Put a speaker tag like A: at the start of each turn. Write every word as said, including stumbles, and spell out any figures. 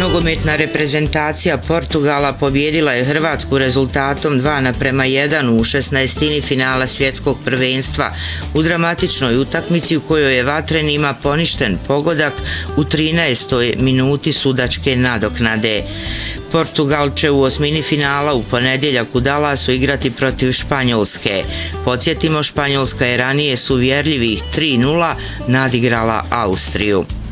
A: Nogometna reprezentacija Portugala pobjedila je Hrvatsku rezultatom dva naprema jedan u šesnaestini finala svjetskog prvenstva u dramatičnoj utakmici u kojoj je Vatrenima poništen pogodak u trinaestoj minuti sudačke nadoknade. Portugal će u osmini finala u ponedjeljak u Dallasu igrati protiv Španjolske. Podsjetimo, Španjolska je ranije s uvjerljivih tri nula nadigrala Austriju.